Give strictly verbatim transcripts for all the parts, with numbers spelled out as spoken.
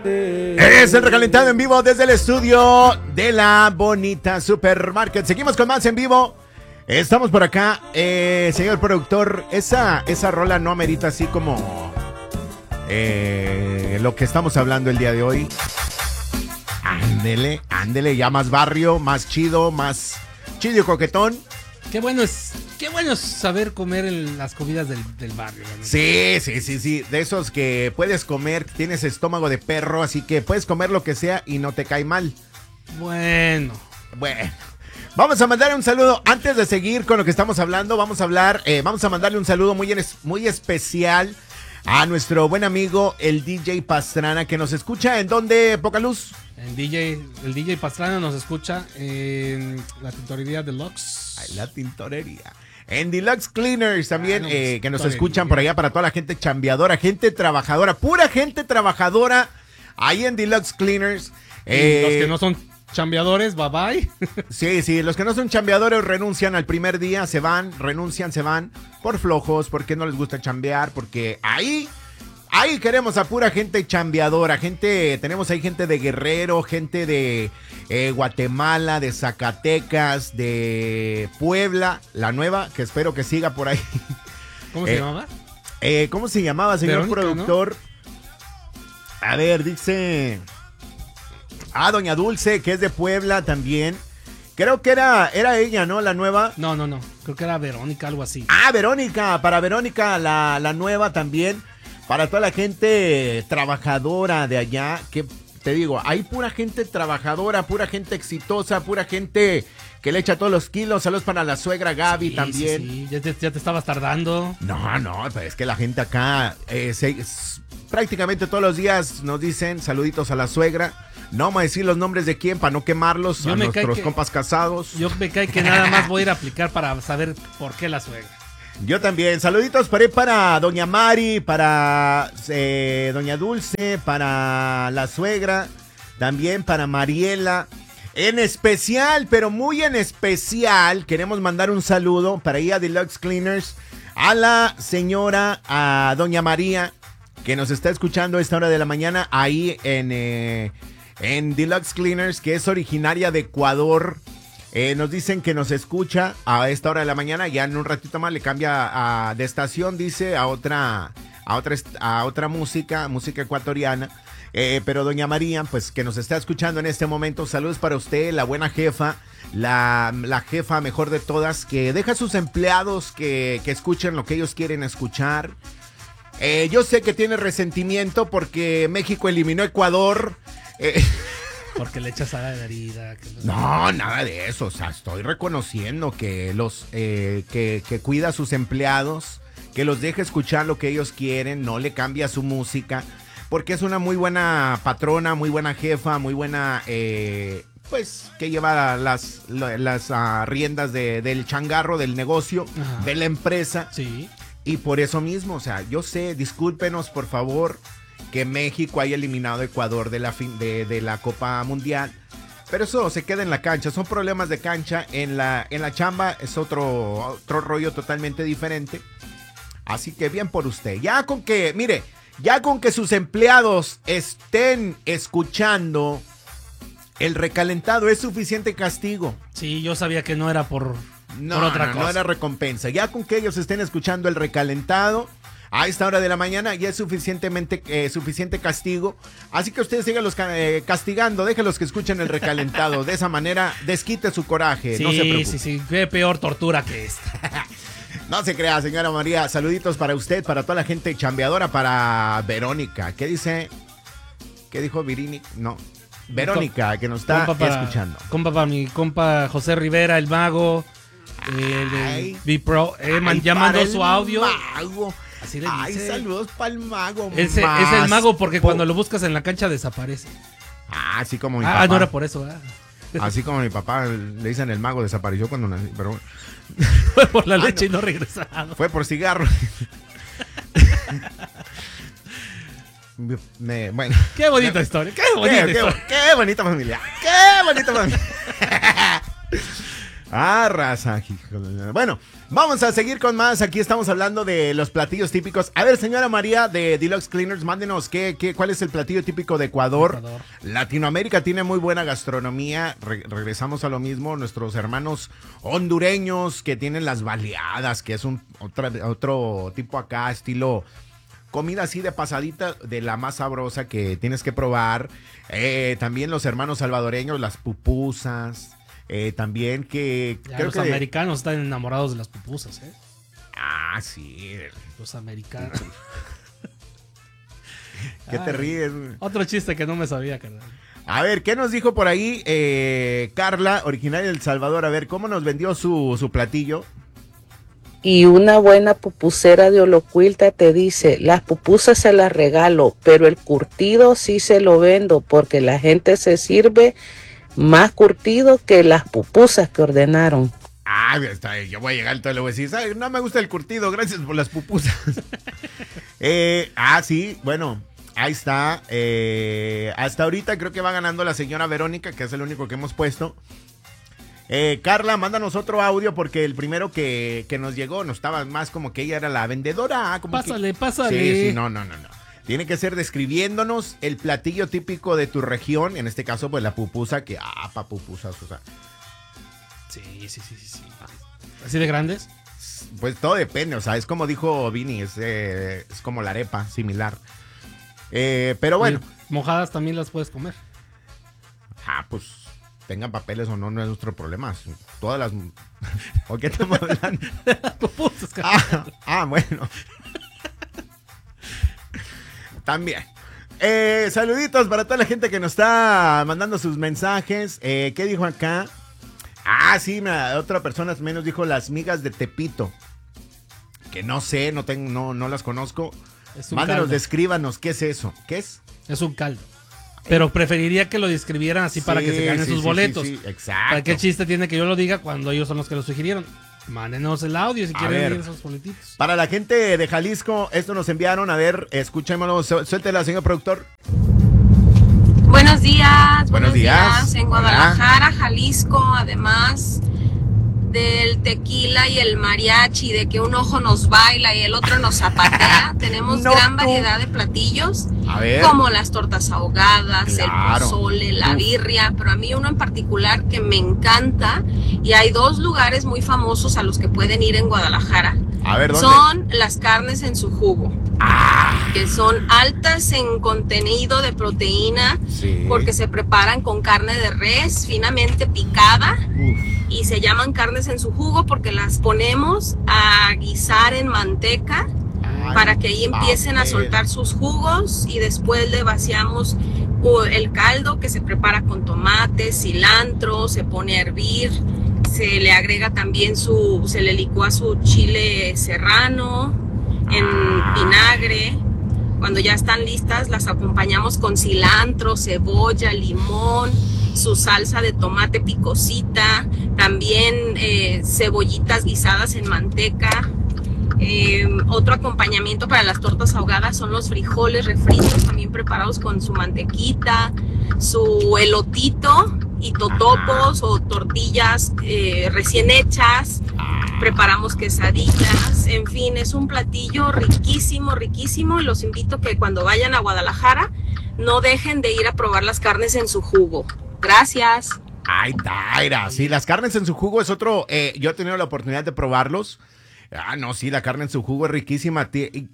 Es el recalentado en vivo desde el estudio de la Bonita Supermarket. Seguimos con más en vivo. Estamos por acá, eh, señor productor. Esa, esa rola no amerita así como eh, lo que estamos hablando el día de hoy. Ándele, ándele, ya más barrio, más chido, más chido y coquetón. Qué bueno es, qué bueno es saber comer en las comidas del, del barrio. ¿No? Sí, sí, sí, sí. De esos que puedes comer, tienes estómago de perro, así que puedes comer lo que sea y no te cae mal. Bueno. Bueno. Vamos a mandarle un saludo. Antes de seguir con lo que estamos hablando, vamos a hablar, eh, vamos a mandarle un saludo muy, en, muy especial a nuestro buen amigo, el D J Pastrana, que nos escucha. ¿En dónde, Poca Luz? El D J, el D J Pastrana nos escucha en la tintorería Deluxe. Ay, la tintorería. En Deluxe Cleaners también, ah, no, eh, que nos tintorería. escuchan por allá para toda la gente chambeadora, gente trabajadora, pura gente trabajadora ahí en Deluxe Cleaners. Eh, los que no son chambeadores, bye bye. Sí, sí, los que no son chambeadores renuncian al primer día, se van, renuncian, se van por flojos, porque no les gusta chambear, porque ahí... Ahí queremos a pura gente chambeadora, gente, tenemos ahí gente de Guerrero, gente de eh, Guatemala, de Zacatecas, de Puebla, la nueva, que espero que siga por ahí. ¿Cómo se eh, llamaba? Eh, ¿Cómo se llamaba, señor Verónica, productor? ¿No? A ver, dice... Ah, Doña Dulce, que es de Puebla también. Creo que era, era ella, ¿no? La nueva. No, no, no, creo que era Verónica, algo así. Ah, Verónica, para Verónica, la, la nueva también. Para toda la gente trabajadora de allá, que te digo, hay pura gente trabajadora, pura gente exitosa, pura gente que le echa todos los kilos. Saludos para la suegra Gaby sí, también. Sí, sí. Ya, te, ya te estabas tardando. No, no, pues es que la gente acá eh, se, es, prácticamente todos los días nos dicen saluditos a la suegra. No vamos a decir los nombres de quién para no quemarlos, yo a nuestros que, compas casados. Yo me cae que nada más voy a ir a aplicar para saber por qué la suegra. Yo también. Saluditos para, para Doña Mari, para eh, Doña Dulce, para la suegra, también para Mariela. En especial, pero muy en especial, queremos mandar un saludo para ir a Deluxe Cleaners, a la señora, a Doña María, que nos está escuchando a esta hora de la mañana, ahí en, eh, en Deluxe Cleaners, que es originaria de Ecuador. Eh, nos dicen que nos escucha a esta hora de la mañana, ya en un ratito más le cambia a, de estación, dice, a otra, a otra, a otra música, música ecuatoriana. Eh, pero Doña María, pues que nos está escuchando en este momento, saludos para usted, la buena jefa, la, la jefa mejor de todas, que deja a sus empleados que, que escuchen lo que ellos quieren escuchar. Eh, yo sé que tiene resentimiento porque México eliminó a Ecuador. Eh, Porque le echas a la herida. Que no... no, nada de eso. O sea, estoy reconociendo que los eh, que, que cuida a sus empleados, que los deja escuchar lo que ellos quieren, no le cambia su música, porque es una muy buena patrona, muy buena jefa, muy buena, eh, pues, que lleva las, las uh, riendas de, del changarro, del negocio, ajá, de la empresa. Sí. Y por eso mismo, o sea, yo sé, discúlpenos, por favor, que México haya eliminado a Ecuador de la, fin, de, de la Copa Mundial, pero eso se queda en la cancha, son problemas de cancha. En la, en la chamba es otro, otro rollo totalmente diferente, así que bien por usted. Ya con que, mire, ya con que sus empleados estén escuchando el recalentado es suficiente castigo. Sí, yo sabía que no era por, no, por otra no, cosa. No era recompensa, ya con que ellos estén escuchando el recalentado a esta hora de la mañana ya es suficientemente eh, suficiente castigo. Así que ustedes síganlos eh, castigando, déjenlos que escuchen el recalentado. De esa manera desquite su coraje. Sí, no se preocupe. sí, sí, qué peor tortura que esta. No se crea, señora María. Saluditos para usted, para toda la gente chambeadora, para Verónica. ¿Qué dice? ¿Qué dijo Virini? No. Verónica, que nos está compa para, escuchando. Compa para mi compa José Rivera, el mago. Eh, de B-Pro. Eh, man, ya mandó su audio. Mago. Así le Ay, dice. saludos para el mago. Es, es el mago porque po- cuando lo buscas en la cancha desaparece. Ah, así como mi ah, papá. Ah, no era por eso. ¿eh? Así como mi papá le dicen el mago desapareció cuando nací, pero fue por la ah, leche no. y no regresado. Fue por cigarro. Me, bueno. Qué bonita me, historia. Qué bonita qué, historia. Qué, qué bonita familia. Qué bonita familia. Ah, raza. Bueno, vamos a seguir con más. Aquí estamos hablando de los platillos típicos. A ver, señora María de Deluxe Cleaners, mándenos qué, qué, cuál es el platillo típico de Ecuador. Ecuador. Latinoamérica tiene muy buena gastronomía. Re- regresamos a lo mismo. Nuestros hermanos hondureños que tienen las baleadas, que es un otra, otro tipo acá, estilo comida así de pasadita, de la más sabrosa que tienes que probar. Eh, también los hermanos salvadoreños, las pupusas. Eh, también que... Ya, creo los que americanos están enamorados de las pupusas, ¿eh? Ah, sí. Los americanos. ¿Qué Ay, te ríes? Otro chiste que no me sabía, carnal. A ver, ¿qué nos dijo por ahí eh, Carla, originaria de El Salvador? A ver, ¿cómo nos vendió su, su platillo? Y una buena pupusera de Olocuilta te dice, las pupusas se las regalo, pero el curtido sí se lo vendo porque la gente se sirve más curtido que las pupusas que ordenaron. Ah, está, yo voy a llegar y le voy a decir, ¿sabes? No me gusta el curtido, gracias por las pupusas. eh, ah, sí, bueno, ahí está. Eh, hasta ahorita creo que va ganando la señora Verónica, que es el único que hemos puesto. Eh, Carla, mándanos otro audio porque el primero que, que nos llegó no estaba más como que ella era la vendedora. Como pásale, que... pásale. Sí, sí, no, no, no, no. Tiene que ser describiéndonos el platillo típico de tu región, en este caso, pues la pupusa, que, ah, pa' pupusas, o sea. Sí, sí, sí, sí, sí. ¿Así de grandes? Pues todo depende, o sea, es como dijo Vini, es, eh, es como la arepa, similar. Eh, pero bueno. Y mojadas también las puedes comer. Ah, pues, tengan papeles o no, no es nuestro problema. Todas las... ¿O qué estamos hablando? Pupusas, ah, ah, bueno. También. Eh, saluditos para toda la gente que nos está mandando sus mensajes. Eh, ¿Qué dijo acá? Ah, sí, me, otra persona menos dijo las migas de Tepito. Que no sé, no, tengo, no, no las conozco. Mándenos, descríbanos, ¿qué es eso? ¿Qué es? Es un caldo. Pero preferiría que lo describieran así sí, para que se ganen sí, sus sí, boletos. Sí, sí, exacto. ¿Para qué chiste tiene que yo lo diga cuando ellos son los que lo sugirieron? Mándenos el audio si a quieren ver esos boletitos. Para la gente de Jalisco, esto nos enviaron. A ver, escuchémoslo. Suéltela, señor productor. Buenos días. Buenos días. días. En Guadalajara, Hola. Jalisco, además del tequila y el mariachi, de que un ojo nos baila y el otro nos zapatea, tenemos no, gran variedad de platillos, a ver. Como las tortas ahogadas, claro. el pozole, la birria, pero a mí uno en particular que me encanta, y hay dos lugares muy famosos a los que pueden ir en Guadalajara. A ver, ¿dónde? Son las carnes en su jugo. Ah. Que son altas en contenido de proteína, sí. Porque se preparan con carne de res finamente picada. Uf. Y se llaman carnes en su jugo porque las ponemos a guisar en manteca. Ay, para que ahí empiecen papel. a soltar sus jugos, y después le vaciamos el caldo que se prepara con tomate, cilantro, se pone a hervir, se le agrega también su, se le licúa su chile serrano en vinagre. Cuando ya están listas, las acompañamos con cilantro, cebolla, limón, su salsa de tomate picosita, también eh, cebollitas guisadas en manteca. Eh, otro acompañamiento para las tortas ahogadas son los frijoles refritos, también preparados con su mantequita, su elotito y totopos o tortillas eh, recién hechas. Preparamos quesadillas, en fin, es un platillo riquísimo, riquísimo, y los invito a que cuando vayan a Guadalajara no dejen de ir a probar las carnes en su jugo. Gracias. Ay, Daira, sí, las carnes en su jugo es otro, eh, yo he tenido la oportunidad de probarlos. Ah, no, sí, la carne en su jugo es riquísima.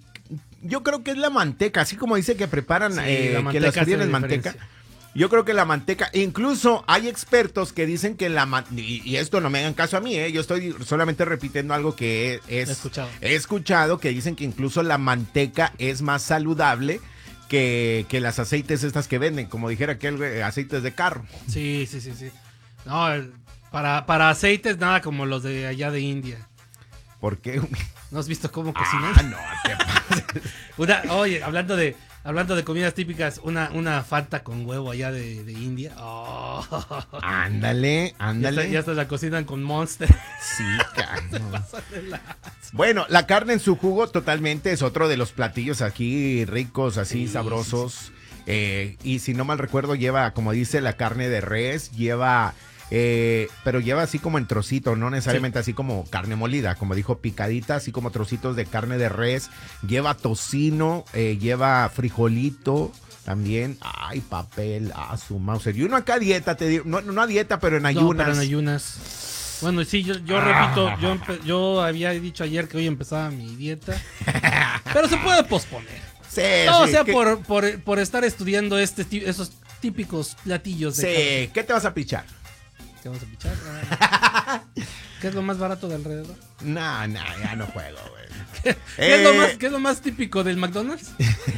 Yo creo que es la manteca, así como dice que preparan, sí, eh, que las fríen en manteca. Yo creo que la manteca, incluso hay expertos que dicen que la manteca, y, y esto no me hagan caso a mí, eh, yo estoy solamente repitiendo algo que es, he escuchado. he escuchado, que dicen que incluso la manteca es más saludable que, que las aceites estas que venden, como dijera aquel, eh, aceites de carro. Sí, sí, sí, sí. No, para, para aceites nada como los de allá de India. ¿Por qué? ¿No has visto cómo cocinan? Ah, no, ¿qué pasa? Una, oye, hablando de hablando de comidas típicas, una, una Fanta con huevo allá de, de India. Oh. Ándale, ándale. Ya, está, ya hasta la cocinan con Monster. Sí, caramba. Bueno, la carne en su jugo totalmente es otro de los platillos aquí ricos, así sí, sabrosos. Sí, sí. Eh, y si no mal recuerdo, lleva, como dice, la carne de res, lleva Eh, pero lleva así como en trocitos, no necesariamente sí. así como carne molida, como dijo, picadita, así como trocitos de carne de res. Lleva tocino, eh, lleva frijolito también. Ay, papel, ah, su mouse. Y uno acá a dieta, te digo, no, no a dieta, pero en ayunas. No, pero en ayunas. Bueno, sí, yo, yo ah. repito, yo, empe- yo había dicho ayer que hoy empezaba mi dieta, pero se puede posponer. Sí, no, sí, o sea, que... por, por, por estar estudiando este esos típicos platillos. De sí, carne. ¿Qué te vas a pichar? ¿Qué vamos a pichar? ¿Qué es lo más barato de alrededor? No, no, ya no juego, güey. ¿Qué, eh... ¿Qué, es lo más, ¿Qué es lo más típico del McDonald's?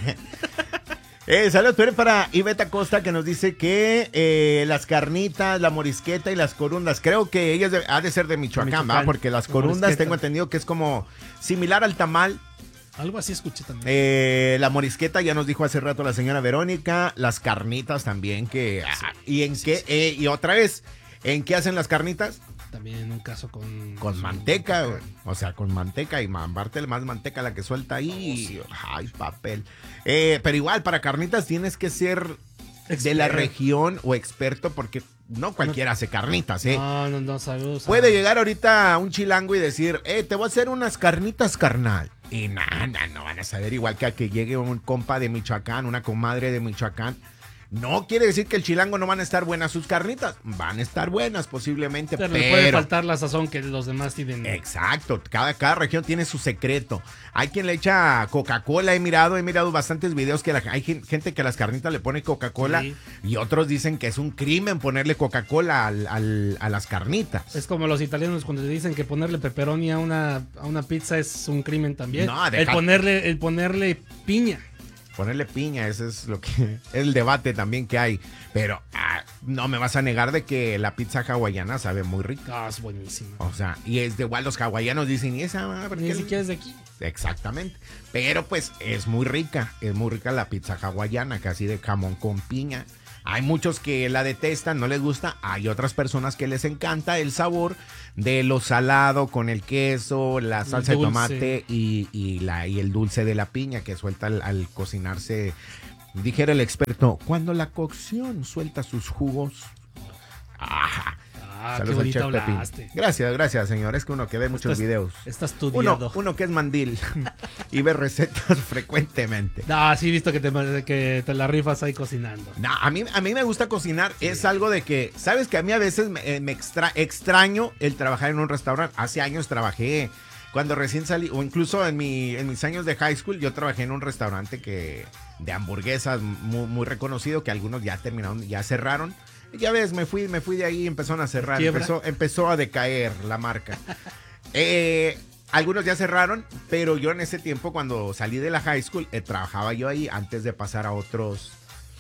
eh, saludos para Iveta Costa, que nos dice que eh, las carnitas, la morisqueta y las corundas, creo que ella de, ha de ser de Michoacán, Michoacán ¿va? Porque las corundas tengo entendido que es como similar al tamal. Algo así escuché también. Eh, la morisqueta ya nos dijo hace rato la señora Verónica. Las carnitas también que... Sí, ah, ¿Y en sí, qué? Sí. Eh, y otra vez, ¿en qué hacen las carnitas? También en un caso con... Con su manteca, güey. O sea, con manteca y mambarte más manteca la que suelta ahí. Oh, sí. Ay, papel. Eh, pero igual, para carnitas tienes que ser Exper- de la región o experto porque no cualquiera no, hace carnitas, ¿eh? No, no, no, saludos. Puede llegar ahorita un chilango y decir, eh, te voy a hacer unas carnitas, carnal. Y nada, no van a saber igual que a que llegue un compa de Michoacán, una comadre de Michoacán. No quiere decir que el chilango no van a estar buenas sus carnitas. Van a estar buenas posiblemente, pero... Pero le puede faltar la sazón que los demás tienen. Exacto, cada, cada región tiene su secreto. Hay quien le echa Coca-Cola, he mirado, he mirado bastantes videos que la, hay gente que a las carnitas le pone Coca-Cola sí. Y otros dicen que es un crimen ponerle Coca-Cola al, al, a las carnitas. Es como los italianos cuando le dicen que ponerle pepperoni a una, a una pizza es un crimen también. No, deja... el, ponerle, el ponerle piña. Ponerle piña, ese es lo que es el debate también que hay. Pero ah, no me vas a negar de que la pizza hawaiana sabe muy rica. Ah, es buenísima. O sea, y es de igual los hawaianos dicen, ¿y esa? Ni siquiera es de aquí. Exactamente. Pero pues es muy rica, es muy rica la pizza hawaiana, casi de jamón con piña. Hay muchos que la detestan, no les gusta. Hay otras personas que les encanta el sabor de lo salado con el queso, la salsa de tomate y, y, la, y el dulce de la piña que suelta al, al cocinarse. Dijera el experto, cuando la cocción suelta sus jugos. ¡Ah! Ah, qué bonito hablaste. Gracias, gracias, señor. Es que uno que ve muchos estás, videos. Está estudiado. Uno, uno que es mandil y ve recetas frecuentemente. No, sí he visto que te, que te la rifas ahí cocinando. No, a mí, a mí me gusta cocinar. Sí. Es algo de que, ¿sabes? Que a mí a veces me, me extra, extraño el trabajar en un restaurante. Hace años trabajé, cuando recién salí, o incluso en, mi, en mis años de high school, yo trabajé en un restaurante que de hamburguesas muy, muy reconocido, que algunos ya terminaron, ya cerraron. Ya ves, me fui, me fui de ahí y empezaron a cerrar. Empezó, empezó a decaer la marca. eh, algunos ya cerraron, pero yo en ese tiempo, cuando salí de la high school, eh, trabajaba yo ahí antes de pasar a otros.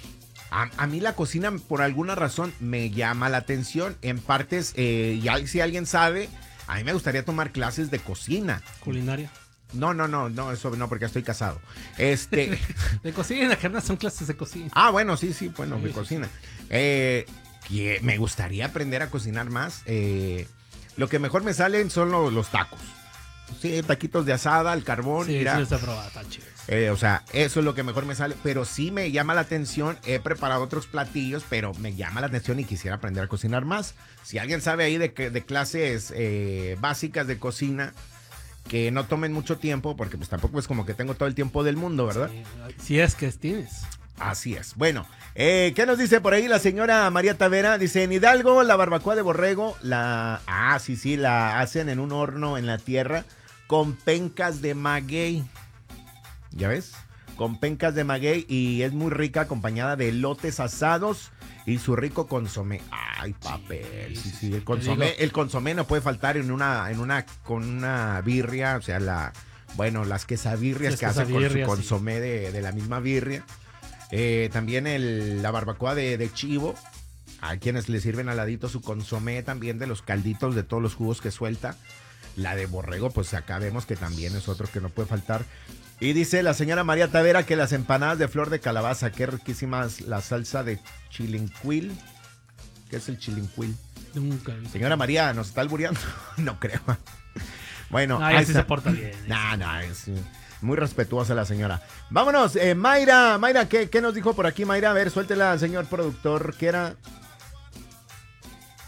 A, a mí la cocina, por alguna razón, me llama la atención. En partes, eh, y si alguien sabe, a mí me gustaría tomar clases de cocina. Culinaria. No, no, no, no, eso no, porque estoy casado. Este. De cocina, en la carne son clases de cocina. Ah, bueno, sí, sí, bueno, sí, de sí, cocina. Sí. Eh, que me gustaría aprender a cocinar más. Eh, lo que mejor me salen son los, los tacos. Sí, taquitos de asada, al carbón. Sí, mira. sí, está probado, está chido. Eh, o sea, eso es lo que mejor me sale. Pero sí me llama la atención. He preparado otros platillos, pero me llama la atención y quisiera aprender a cocinar más. Si alguien sabe ahí de, de clases eh, básicas de cocina, que no tomen mucho tiempo, porque pues tampoco es como que tengo todo el tiempo del mundo, ¿verdad? Sí, si es que tienes. Así es. Bueno, eh, ¿qué nos dice por ahí la señora María Tavera? Dice, en Hidalgo, la barbacoa de borrego, la... Ah, sí, sí, la hacen en un horno en la tierra con pencas de maguey. ¿Ya ves? Con pencas de maguey y es muy rica, acompañada de elotes asados y su rico consomé. Ay, papel. Sí, sí, sí. El consomé, el consomé no puede faltar en una, en una, con una birria, o sea, la... Bueno, las quesabirrias sí, que hacen con su consomé sí. de, de la misma birria. Eh, también el, la barbacoa de, de chivo. Hay quienes le sirven al ladito su consomé también de los calditos, de todos los jugos que suelta. La de borrego, pues acá vemos que también es otro que no puede faltar. Y dice la señora María Tavera que las empanadas de flor de calabaza, qué riquísimas, la salsa de chilincuil. ¿Qué es el chilincuil? Nunca. Señora María, ¿nos está albureando? No creo. Bueno, no, ahí sí se porta bien. No, no, es muy respetuosa la señora. Vámonos, eh, Mayra, Mayra, ¿qué, ¿qué nos dijo por aquí, Mayra? A ver, suéltela al señor productor, ¿qué era?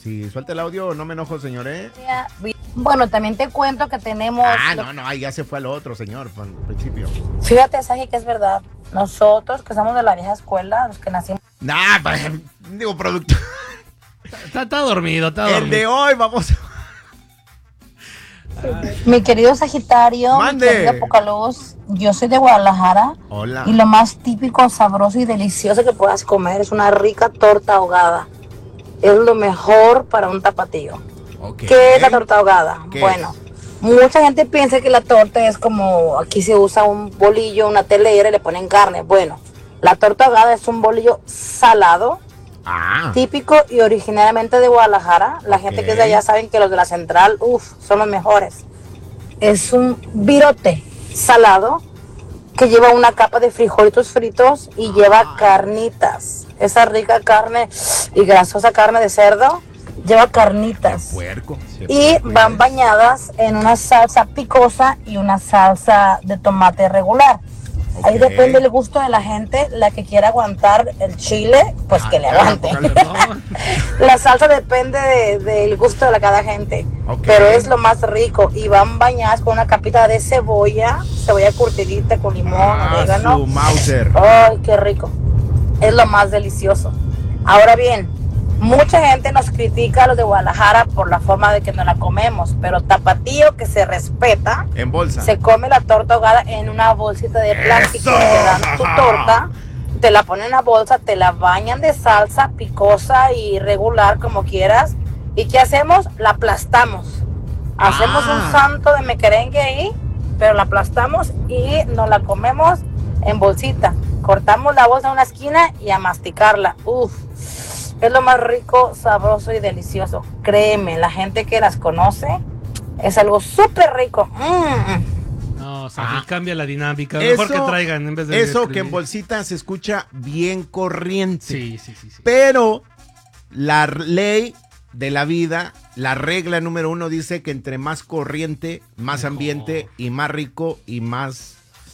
si suelta el audio, no me enojo, señor, ¿eh? Bueno, también te cuento que tenemos... Ah, no, no, ahí ya se fue al otro, señor, al principio. Fíjate, Saji, que es verdad. Nosotros, que somos de la vieja escuela, los que nacimos... Nah, digo, productor. Está, está dormido, está El dormido. de hoy, vamos. Mi querido Sagitario, Mande. mi querida Pocaluz, yo soy de Guadalajara. Hola. Y lo más típico, sabroso y delicioso que puedas comer es una rica torta ahogada. Es lo mejor para un tapatío. Okay. ¿Qué es la torta ahogada? ¿Qué Bueno, mucha gente piensa que la torta es como, aquí se usa un bolillo, una telera y le ponen carne. Bueno, la torta ahogada es un bolillo salado, Ah. típico y originalmente de Guadalajara. La gente Ok. que es de allá saben que los de la central, uff, son los mejores. Es un virote salado que lleva una capa de frijolitos fritos y lleva carnitas. Esa rica carne y grasosa carne de cerdo lleva carnitas. Puerco. Y van bañadas en una salsa picosa y una salsa de tomate regular. Ahí Ok. depende del gusto de la gente. La que quiera aguantar el chile, pues Ah, que le claro, aguante. Perdón. La salsa depende de- del gusto de la cada gente. Ok. Pero es lo más rico. Y van bañadas con una capita de cebolla, cebolla curtidita con limón, Ah, su orégano. Mauser. Ay, qué rico. Es lo más delicioso. Ahora bien, mucha gente nos critica a los de Guadalajara por la forma de que no la comemos, pero tapatío que se respeta, En bolsa. se come la torta ahogada en una bolsita de plástico. ¡Eso! Te dan tu torta, te la ponen en la bolsa, te la bañan de salsa picosa y regular como quieras. ¿Y qué hacemos? La aplastamos. Hacemos Ah. un santo de mequerengue ahí, pero la aplastamos y nos la comemos en bolsita. Cortamos la bolsa en una esquina y a masticarla. Uf, es lo más rico, sabroso y delicioso. Créeme, la gente que las conoce es algo súper rico. Mm. No, Saji, Ah. cambia la dinámica. Mejor Eso- que traigan en vez de. Eso escribir. que en bolsita se escucha bien corriente. Sí, sí, sí. sí. Pero la r- ley de la vida, la regla número uno dice que entre más corriente, más Mejor. ambiente y más rico y más...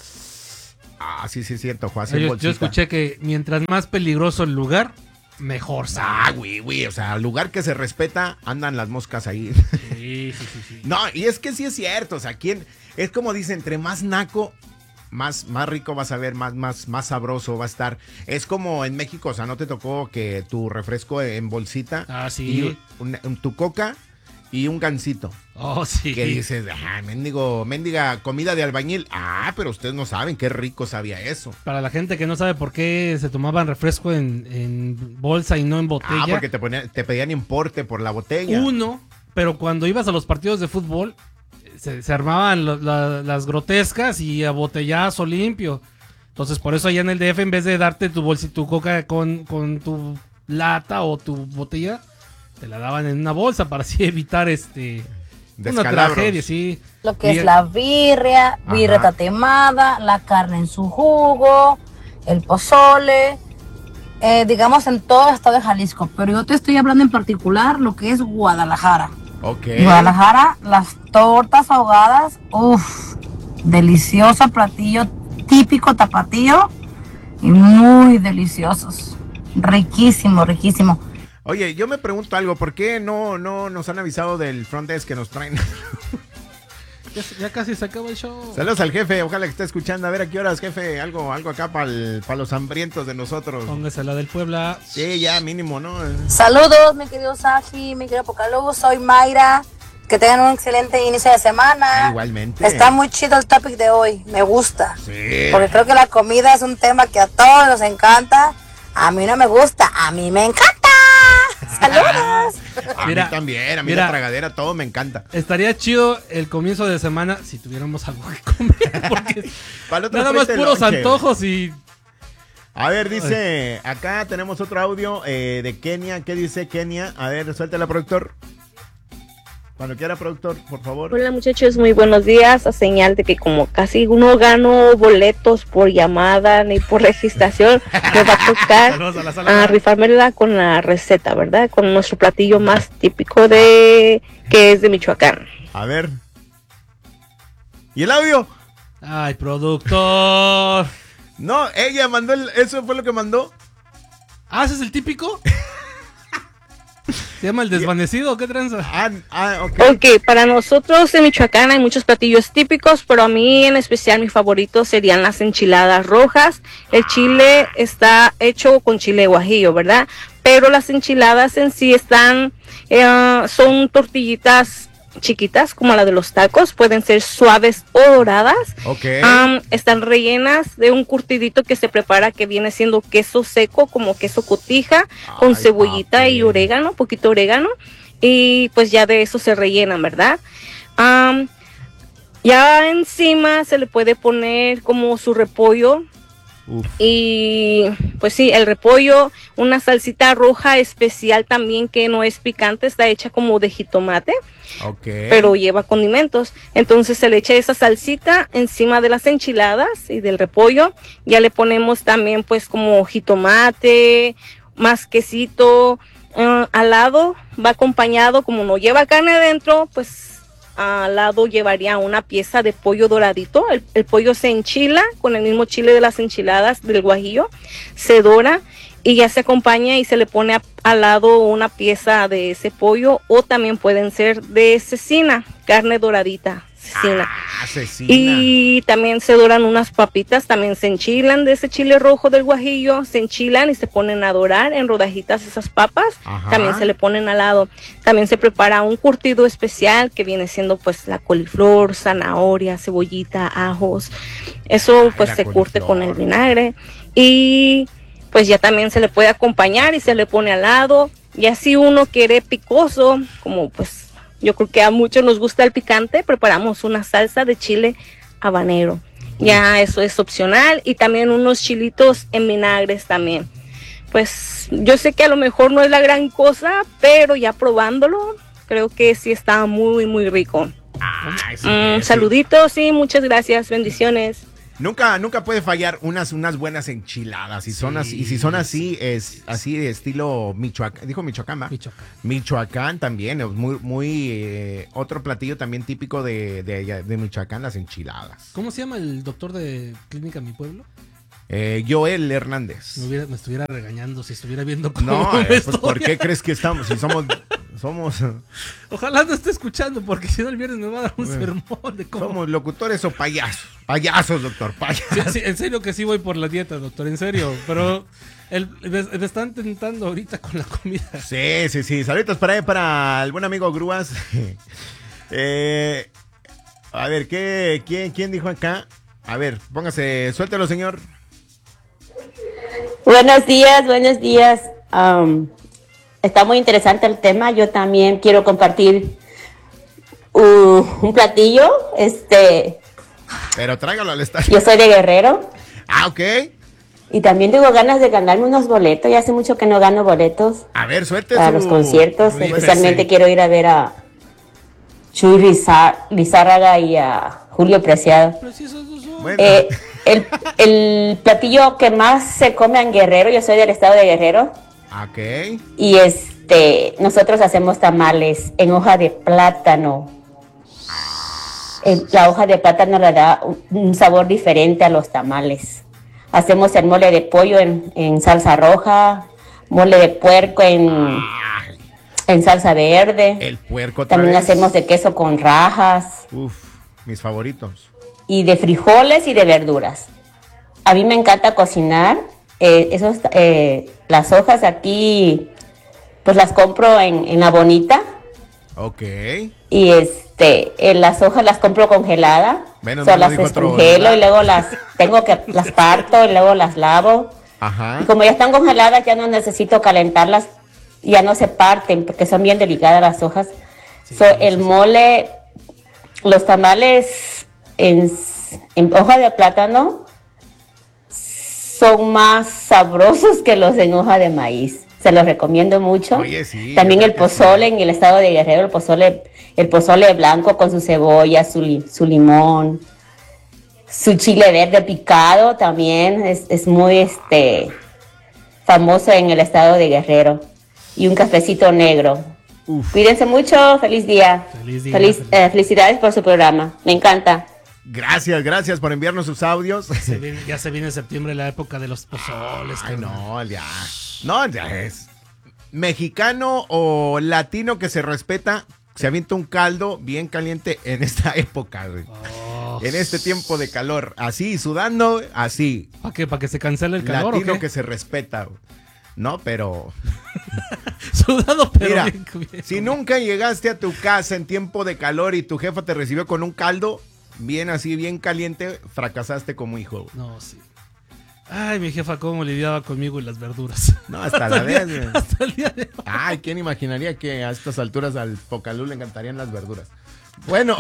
Ah, sí, sí, es cierto, Juan. Yo, yo escuché que mientras más peligroso el lugar, mejor sabe. Ah, güey, güey, o sea, al lugar que se respeta, andan las moscas ahí. Sí, sí, sí, sí. No, y es que sí es cierto, o sea, ¿quién? Es como dice, entre más naco, más, más rico vas a ver, más, más, más sabroso va a estar. Es como en México, o sea, ¿no te tocó que tu refresco en bolsita? Ah, sí. Y un- un- tu coca y un gansito. Oh, sí. Que dices, ah, mendigo, mendiga comida de albañil. Ah, pero ustedes no saben qué rico sabía eso. Para la gente que no sabe por qué se tomaban refresco en, en bolsa y no en botella. Ah, porque te, ponían- te pedían importe por la botella. Uno, pero cuando ibas a los partidos de fútbol, se, se armaban lo- la- las grotescas y a botellazo limpio. Entonces, por eso allá en el D F, en vez de darte tu bolsita, tu coca con, con tu lata o tu botella, te la daban en una bolsa para así evitar este una Descalabros. tragedia, sí. Lo que Y- es la birria, birria Ajá. tatemada, la carne en su jugo, el pozole, eh, digamos en todo el estado de Jalisco. Pero yo te estoy hablando en particular lo que es Guadalajara. Ok. Guadalajara, las tortas ahogadas, uff, delicioso platillo, típico tapatío y muy deliciosos. Riquísimo, riquísimo. Oye, yo me pregunto algo, ¿por qué no, no nos han avisado del front desk que nos traen? Ya, ya casi se acaba el show. Saludos al jefe, ojalá que esté escuchando. A ver a qué horas, jefe, algo, algo acá para los hambrientos de nosotros. Póngase la del Puebla. Sí, ya mínimo, ¿no? Saludos, mi querido Saji, mi querido Pocaluz, soy Mayra. Que tengan un excelente inicio de semana. Ah, igualmente. Está muy chido el topic de hoy, me gusta. Sí. Porque creo que la comida es un tema que a todos nos encanta. A mí no me gusta, a mí me encanta. Saludos. A Mira, mí también, a mí mira. la tragadera, todo me encanta. Estaría chido el comienzo de semana si tuviéramos algo que comer. Porque Para el otro nada más frente, puros lonche. antojos y. A ver, dice, acá tenemos otro audio eh, de Kenia. ¿Qué dice Kenia? A ver, suéltala, productor. Cuando quiera, productor, por favor. Hola muchachos, muy buenos días. A señal de que como casi no gano boletos por llamada ni por registración, me va a tocar Saludos a la sala. a rifármela con la receta, ¿verdad? Con nuestro platillo más típico de que es de Michoacán. A ver. ¿Y el audio? Ay, productor. No, ella mandó el, eso fue lo que mandó. ¿Ah, ese es el típico? ¿Se llama el desvanecido o qué tranza? Ah, ah, ok. Ok, para nosotros en Michoacán hay muchos platillos típicos, pero a mí en especial mi favorito serían las enchiladas rojas. El chile está hecho con chile guajillo, ¿verdad? Pero las enchiladas en sí están, eh, son tortillitas chiquitas como la de los tacos, pueden ser suaves o doradas. Ok. Um, están rellenas de un curtidito que se prepara que viene siendo queso seco, como queso cotija, con Ay, cebollita papi. y orégano, poquito orégano, y pues ya de eso se rellenan, ¿verdad? Um, ya encima se le puede poner como su repollo. Uf. Y pues sí, el repollo, una salsita roja especial también que no es picante, está hecha como de jitomate, Ok. pero lleva condimentos. Entonces se le echa esa salsita encima de las enchiladas y del repollo. Ya le ponemos también pues como jitomate, más quesito. Uh, al lado va acompañado, como no lleva carne adentro, pues al lado llevaría una pieza de pollo doradito. El, el pollo se enchila con el mismo chile de las enchiladas del guajillo, se dora y ya se acompaña y se le pone a, al lado una pieza de ese pollo, o también pueden ser de cecina, carne doradita, cecina. Ah, cecina. Y también se doran unas papitas, también se enchilan de ese chile rojo del guajillo, se enchilan y se ponen a dorar en rodajitas esas papas. Ajá. También se le ponen al lado. También se prepara un curtido especial que viene siendo pues la coliflor, zanahoria, cebollita, ajos. Eso Ay, pues la se curte coliflor. con el vinagre y pues ya también se le puede acompañar y se le pone al lado. Y así uno quiere picoso, como pues yo creo que a muchos nos gusta el picante, preparamos una salsa de chile habanero. Ya eso es opcional, y también unos chilitos en vinagres también. Pues yo sé que a lo mejor no es la gran cosa, pero ya probándolo, creo que sí está muy, muy rico. Ay, sí, Mm, sí. saluditos y muchas gracias, bendiciones. Nunca, nunca puede fallar unas, unas buenas enchiladas. Y, son Sí, así, y si son así, sí, es sí, así de estilo Michoacán. Dijo Michoacán, ¿va? Michoacán. Michoacán también, es muy, muy eh, otro platillo también típico de, de, allá- de Michoacán, las enchiladas. ¿Cómo se llama el doctor de Clínica Mi Pueblo? Eh, Joel Hernández. Me, hubiera- me estuviera regañando si estuviera viendo cómo No, me eh, pues estoy- ¿por qué crees que estamos? Si somos, somos, Ojalá no esté escuchando, porque si no el viernes me va a dar un Bueno, sermón de cómo... somos locutores o payasos. Payasos, doctor, payasos. Sí, sí, en serio que sí voy por la dieta, doctor, en serio. Pero el, me, me están tentando ahorita con la comida. Sí, sí, sí. Saludos para ahí, para el buen amigo Grúas. Eh, a ver, ¿qué, quién, ¿quién dijo acá? A ver, póngase, suéltelo, señor. Buenos días, buenos días. Am, está muy interesante el tema. Yo también quiero compartir uh, un platillo. Este, Pero tráigalo al estadio. yo soy de Guerrero Ah, ok. y también tengo ganas de ganarme unos boletos. Ya hace mucho que no gano boletos A ver, suelte para su- los conciertos. Rífese. Especialmente quiero ir a ver a Chuy Rizá- Lizárraga y a Julio Preciado. Pero si esos dos son... Bueno, Eh, el, el platillo que más se come en Guerrero, yo soy del estado de Guerrero. ok. Y este, nosotros hacemos tamales en hoja de plátano. El- la hoja de plátano le da un, un sabor diferente a los tamales. Hacemos el mole de pollo en, en salsa roja, mole de puerco en, Ay, en salsa verde. el puerco otra También vez. hacemos de queso con rajas Uf, mis favoritos. y de frijoles y de verduras. A mí me encanta cocinar. Eh, esos, eh, las hojas aquí, pues las compro en, en la bonita. Ok. Y este, eh, las hojas las compro congeladas. Bueno, So, no lo las dijo otro, descongelo ¿verdad? y luego las tengo que las parto y luego las lavo. Ajá. Y como ya están congeladas, ya no necesito calentarlas, ya no se parten porque son bien delicadas las hojas. So, el mole, los tamales en, en hoja de plátano son más sabrosos que los en hoja de maíz. Se los recomiendo mucho. Oye, sí, También yo el creo que pozole sí. en el estado de Guerrero, el pozole, el pozole blanco con su cebolla, su, li- su limón, su chile verde picado también es, es muy este famoso en el estado de Guerrero. Y un cafecito negro. Uf. Cuídense mucho, feliz día. Feliz día, Feliz- feliz. eh, felicidades por su programa, me encanta. Gracias, gracias por enviarnos sus audios. Se viene- ya se viene septiembre, la época de los pozoles. Ay, carnal. no, ya. No, ya es. mexicano o latino que se respeta, se avienta un caldo bien caliente en esta época, güey. Oh, en este tiempo de calor. Así, sudando, así. ¿Para qué? ¿Para que se cancele el calor? Latino ¿o qué? que se respeta, güey. No, pero... Sudado, pero mira, bien, bien. Si nunca llegaste a tu casa en tiempo de calor y tu jefa te recibió con un caldo bien así, bien caliente, fracasaste como hijo. No, sí. Ay, mi jefa cómo lidiaba conmigo y las verduras. No, hasta, hasta la vez, güey. Hasta el día de hoy. Ay, ¿quién imaginaría que a estas alturas al Pocalú le encantarían las verduras? Bueno.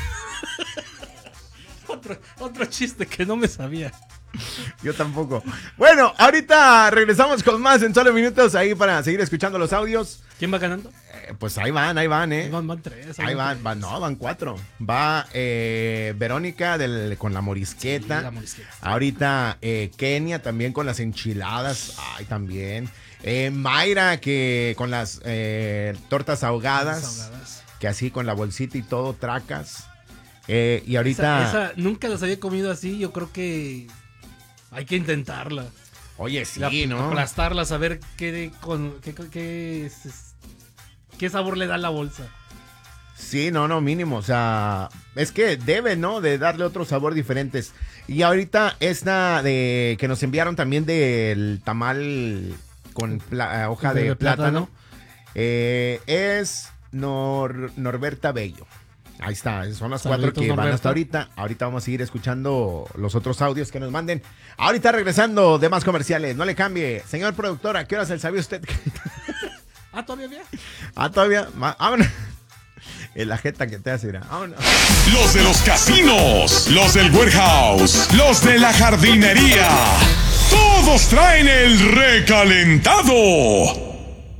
otro, otro chiste que no me sabía. Yo tampoco. Bueno, ahorita regresamos con más en solo minutos ahí para seguir escuchando los audios. ¿Quién va ganando? Eh, pues ahí van, ahí van, ¿eh? Van, van tres. Ahí van, van, no, van cuatro. Va eh, Verónica del, con la morisqueta. Sí, la morisqueta. Ahorita eh, Kenia también con las enchiladas. Ay, también. Eh, Mayra que con las eh, tortas ahogadas, ahogadas. Que así con la bolsita y todo, tracas. Eh, y ahorita... Esa, esa nunca las había comido así, yo creo que... Hay que intentarla. Oye, sí, la, ¿no? Aplastarla, saber qué, con, qué, qué, qué sabor le da la bolsa. Sí, no, no, mínimo. O sea, es que debe, ¿no? De darle otro sabor diferentes. Y ahorita esta de que nos enviaron también del tamal con pla, hoja de, de plátano, plátano. Eh, es Nor, Norberta Bello. Ahí está, son las Saluditos, cuatro que Norberto. Van hasta ahorita. Ahorita vamos a seguir escuchando los otros audios que nos manden. Ahorita regresando de más comerciales. No le cambie. Señor productor, ¿a qué horas el sabía usted? ¿Ah, todavía bien? Ah, todavía. Vámonos. En la jeta que te hace, mira. Vámonos. Los de los casinos, los del warehouse, los de la jardinería. Todos traen el recalentado.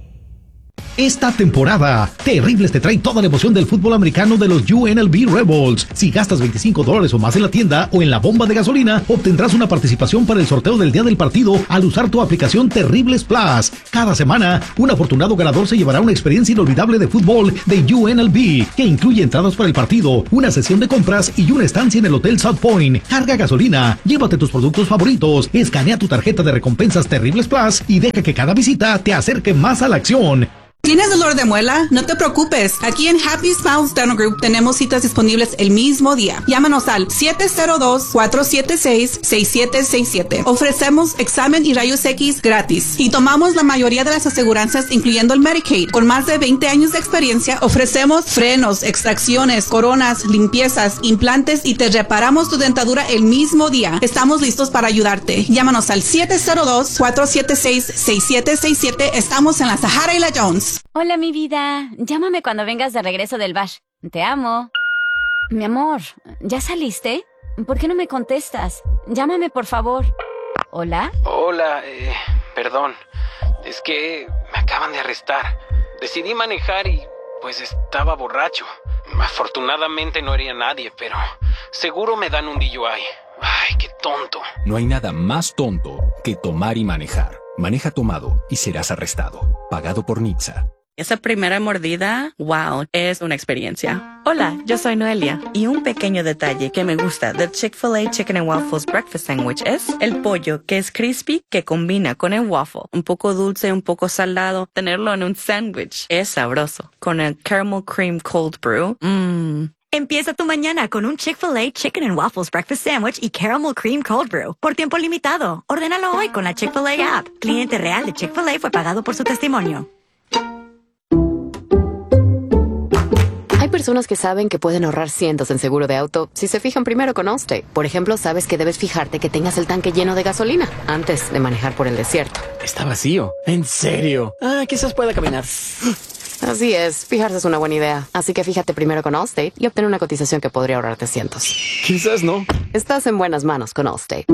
Esta temporada, Terribles te trae toda la emoción del fútbol americano de los U N L V Rebels. Si gastas veinticinco dólares o más en la tienda o en la bomba de gasolina, obtendrás una participación para el sorteo del día del partido al usar tu aplicación Terribles Plus. Cada semana, un afortunado ganador se llevará una experiencia inolvidable de fútbol de U N L V, que incluye entradas para el partido, una sesión de compras y una estancia en el Hotel South Point. Carga gasolina, llévate tus productos favoritos, escanea tu tarjeta de recompensas Terribles Plus y deja que cada visita te acerque más a la acción. ¿Tienes dolor de muela? No te preocupes. Aquí en Happy Smiles Dental Group tenemos citas disponibles el mismo día. Llámanos al siete cero dos, cuatro siete seis, seis siete seis siete. Ofrecemos examen y rayos X gratis. Y tomamos la mayoría de las aseguranzas, incluyendo el Medicaid. Con más de veinte años de experiencia, ofrecemos frenos, extracciones, coronas, limpiezas, implantes y te reparamos tu dentadura el mismo día. Estamos listos para ayudarte. Llámanos al siete cero dos, cuatro siete seis, seis siete seis siete. Estamos en la Sahara y la Jones. Hola, mi vida. Llámame cuando vengas de regreso del bash. Te amo. Mi amor, ¿ya saliste? ¿Por qué no me contestas? Llámame, por favor. ¿Hola? Hola, eh, perdón. Es que me acaban de arrestar. Decidí manejar y, pues, estaba borracho. Afortunadamente no hería a nadie, pero seguro me dan un D U I. Ay, qué tonto. No hay nada más tonto que tomar y manejar. Maneja tomado y serás arrestado. Pagado por N H T S A. Esa primera mordida, wow, es una experiencia. Hola, yo soy Noelia. Y un pequeño detalle que me gusta del Chick-fil-A Chicken and Waffles Breakfast Sandwich es el pollo, que es crispy, que combina con el waffle. Un poco dulce, un poco salado. Tenerlo en un sándwich es sabroso. Con el Caramel Cream Cold Brew, mmm. Empieza tu mañana con un Chick-fil-A Chicken and Waffles Breakfast Sandwich y Caramel Cream Cold Brew. Por tiempo limitado. Ordénalo hoy con la Chick-fil-A app. Cliente real de Chick-fil-A fue pagado por su testimonio. Hay personas que saben que pueden ahorrar cientos en seguro de auto si se fijan primero con Allstate. Por ejemplo, sabes que debes fijarte que tengas el tanque lleno de gasolina antes de manejar por el desierto. Está vacío. ¿En serio? Ah, quizás pueda caminar. Así es, fijarse es una buena idea. Así que fíjate primero con Allstate y obtén una cotización que podría ahorrarte cientos. Quizás no. Estás en buenas manos con Allstate.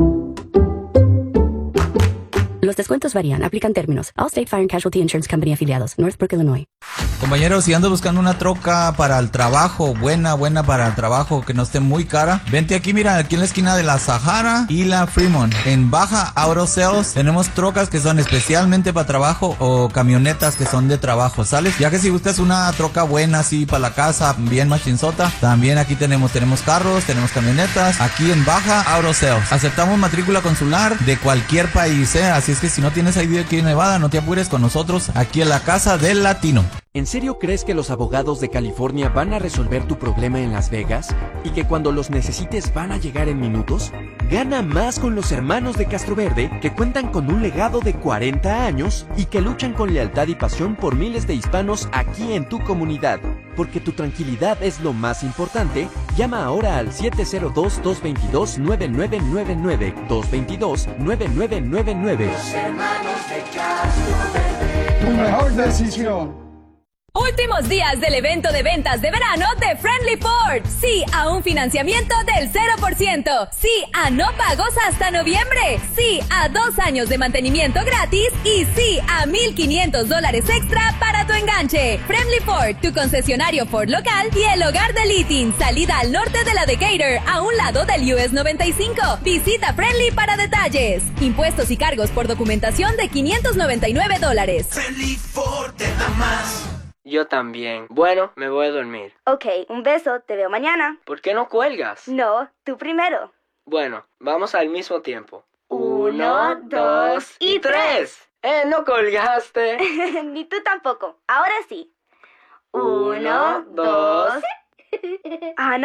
Los descuentos varían. Aplican términos. Allstate Fire and Casualty Insurance Company afiliados. Northbrook, Illinois. Compañeros, si andas buscando una troca para el trabajo, buena, buena para el trabajo, que no esté muy cara, vente aquí, mira, aquí en la esquina de la Sahara y la Fremont. En Baja Auto Sales tenemos trocas que son especialmente para trabajo o camionetas que son de trabajo, ¿sales? Ya que si buscas una troca buena así para la casa, bien machinzota, también aquí tenemos, tenemos carros, tenemos camionetas, aquí en Baja Auto Sales. Aceptamos matrícula consular de cualquier país, ¿eh? Así es que si no tienes I D aquí en Nevada, no te apures con nosotros, aquí en la Casa del Latino. ¿En serio crees que los abogados de California van a resolver tu problema en Las Vegas? ¿Y que cuando los necesites van a llegar en minutos? Gana más con los hermanos de Castroverde, que cuentan con un legado de cuarenta años y que luchan con lealtad y pasión por miles de hispanos aquí en tu comunidad. Porque tu tranquilidad es lo más importante, llama ahora al siete cero dos, dos dos dos, nueve nueve nueve nueve, dos dos dos, nueve nueve nueve nueve. Los hermanos de Castroverde. Tu mejor decisión. Últimos días del evento de ventas de verano de Friendly Ford. Sí a un financiamiento del cero por ciento. Sí a no pagos hasta noviembre. Sí a dos años de mantenimiento gratis. Y sí a mil quinientos dólares extra para tu enganche. Friendly Ford, tu concesionario Ford local y el hogar de Littin. Salida al norte de la Decatur, a un lado del U S noventa y cinco. Visita Friendly para detalles. Impuestos y cargos por documentación de quinientos noventa y nueve dólares. Friendly Ford te da más. Yo también. Bueno, me voy a dormir. Ok, un beso, te veo mañana. ¿Por qué no cuelgas? No, tú primero. Bueno, vamos al mismo tiempo. Uno, dos y tres. ¡Eh, no colgaste! Ni tú tampoco. Ahora sí. Uno, dos... ¿Ana?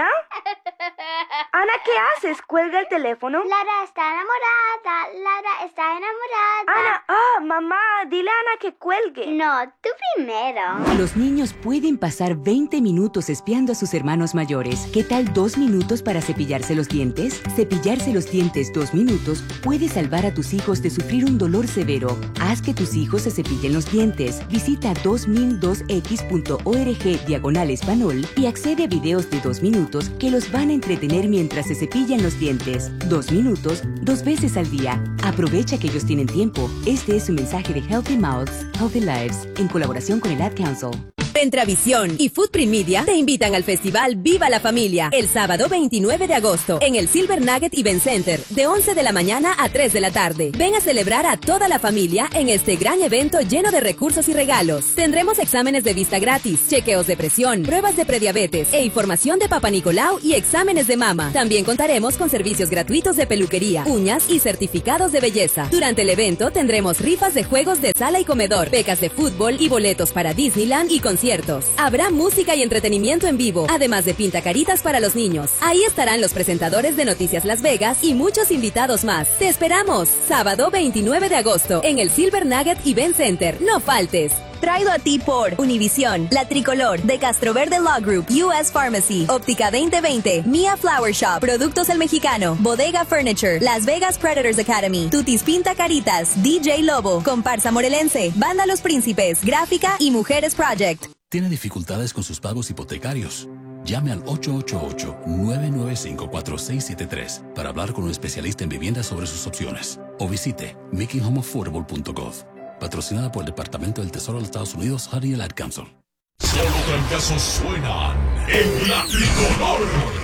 Ana, ¿qué haces? ¿Cuelga el teléfono? Lara está enamorada. Lara está enamorada. Ana, ah, mamá, dile a Ana que cuelgue. No, tú primero. Los niños pueden pasar veinte minutos espiando a sus hermanos mayores. ¿Qué tal dos minutos para cepillarse los dientes? Cepillarse los dientes dos minutos puede salvar a tus hijos de sufrir un dolor severo. Haz que tus hijos se cepillen los dientes. Visita dos mil dos x punto org diagonal español y accede a videos de dos minutos que los van a entretener mientras se cepillan los dientes. Dos minutos, dos veces al día. Aprovecha que ellos tienen tiempo. Este es un mensaje de Healthy Mouths, Healthy Lives, en colaboración con el Ad Council. Ventravisión y Footprint Media te invitan al festival Viva la Familia el sábado veintinueve de agosto en el Silver Nugget Event Center de once de la mañana a tres de la tarde. Ven a celebrar a toda la familia en este gran evento lleno de recursos y regalos. Tendremos exámenes de vista gratis, chequeos de presión, pruebas de prediabetes e información de Papa Nicolau y exámenes de mama. También contaremos con servicios gratuitos de peluquería, uñas y certificados de belleza. Durante el evento tendremos rifas de juegos de sala y comedor, becas de fútbol y boletos para Disneyland y conciertos. Habrá música y entretenimiento en vivo, además de pintacaritas para los niños. Ahí estarán los presentadores de Noticias Las Vegas y muchos invitados más. ¡Te esperamos! Sábado veintinueve de agosto en el Silver Nugget Event Center. ¡No faltes! Traído a ti por Univisión, La Tricolor, de Castroverde Law Group, U S Pharmacy, Óptica veinte veinte, Mia Flower Shop, Productos El Mexicano, Bodega Furniture, Las Vegas Predators Academy, Tutis Pinta Caritas, D J Lobo, Comparsa Morelense, Banda Los Príncipes, Gráfica y Mujeres Project. ¿Tiene dificultades con sus pagos hipotecarios? Llame al ocho ocho ocho, nueve nueve cinco, cuatro seis siete tres para hablar con un especialista en vivienda sobre sus opciones. O visite making home affordable punto gov. Patrocinada por el Departamento del Tesoro de los Estados Unidos, Harry y el Ad Council. Solo trancazos suenan en La Tricolor.